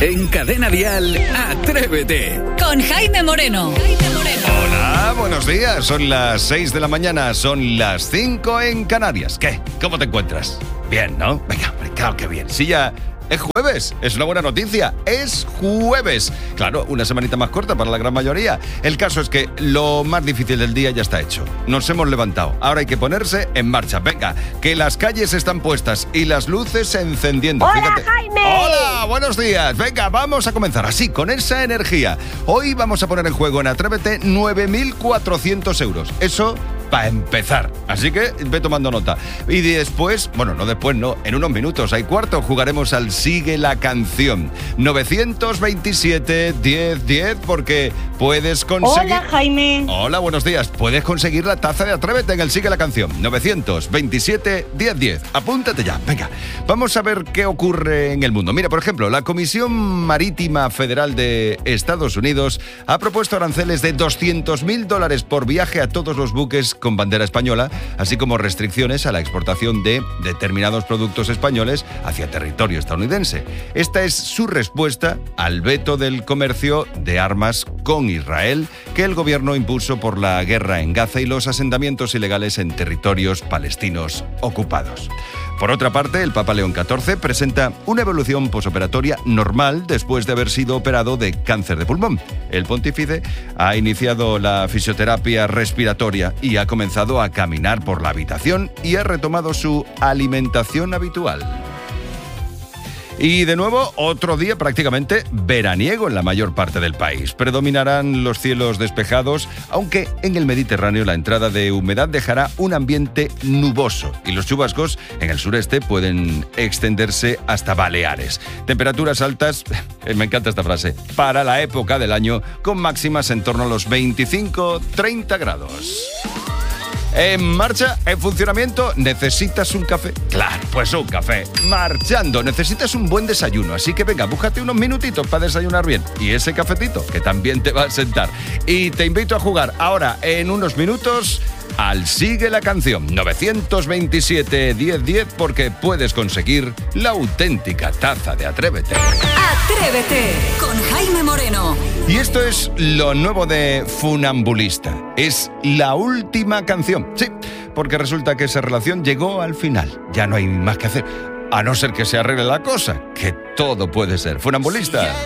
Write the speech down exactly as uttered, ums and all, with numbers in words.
En Cadena Dial, Atrévete. Con Jaime Moreno. Jaime Moreno. Hola, buenos días. Son las seis de la mañana, son las cinco en Canarias. ¿Qué? ¿Cómo te encuentras? Bien, ¿no? Venga, hombre, claro que bien. Sí, ya es jueves, es una buena noticia. Es jueves. Claro, una semanita más corta para la gran mayoría. El caso es que lo más difícil del día ya está hecho. Nos hemos levantado. Ahora hay que ponerse en marcha. Venga, que las calles están puestas y las luces encendiendo. ¡Hola, Fíjate. Jaime! ¡Hola! Buenos días. Venga, vamos a comenzar así, con esa energía. Hoy vamos a poner en juego en Atrévete nueve mil cuatrocientos euros. Eso para empezar. Así que ve tomando nota. Y después, bueno, no después, no, en unos minutos, hay cuarto, jugaremos al Sigue la Canción. novecientos veintisiete, diez, diez, porque puedes conseguir... Hola, Jaime. Hola, buenos días. Puedes conseguir la taza de Atrévete en el Sigue la Canción. novecientos veintisiete, diez, diez. Apúntate ya. Venga, vamos a ver qué ocurre en el mundo. Mira, por ejemplo, la Comisión Marítima Federal de Estados Unidos ha propuesto aranceles de doscientos mil dólares por viaje a todos los buques con bandera española, así como restricciones a la exportación de determinados productos españoles hacia territorio estadounidense. Esta es su respuesta al veto del comercio de armas con Israel que el gobierno impuso por la guerra en Gaza y los asentamientos ilegales en territorios palestinos ocupados. Por otra parte, el Papa León catorce presenta una evolución posoperatoria normal después de haber sido operado de cáncer de pulmón. El pontífice ha iniciado la fisioterapia respiratoria y ha comenzado a caminar por la habitación y ha retomado su alimentación habitual. Y de nuevo, otro día prácticamente veraniego en la mayor parte del país. Predominarán los cielos despejados, aunque en el Mediterráneo la entrada de humedad dejará un ambiente nuboso y los chubascos en el sureste pueden extenderse hasta Baleares. Temperaturas altas, me encanta esta frase, para la época del año, con máximas en torno a los veinticinco a treinta grados. En marcha, en funcionamiento, ¿necesitas un café? Claro, pues un café. Marchando, necesitas un buen desayuno, así que venga, búscate unos minutitos para desayunar bien. Y ese cafetito, que también te va a sentar. Y te invito a jugar ahora, en unos minutos, al Sigue la Canción. novecientos veintisiete, diez, diez, porque puedes conseguir la auténtica taza de Atrévete. Atrévete con Jaime Moreno. Y esto es lo nuevo de Funambulista. Es la última canción. Sí, porque resulta que esa relación llegó al final. Ya no hay más que hacer. A no ser que se arregle la cosa, que todo puede ser. Funambulista.